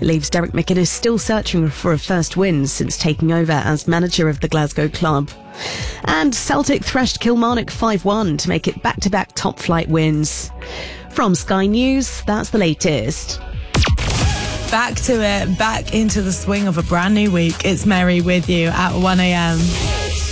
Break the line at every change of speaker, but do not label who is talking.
It leaves Derek McInnes still searching for a first win since taking over as manager of the Glasgow club. And Celtic thrashed Kilmarnock 5-1 to make it back-to-back top-flight wins. From Sky News, that's the latest.
Back to it, back into the swing of a brand new week. It's Mary with you at 1am.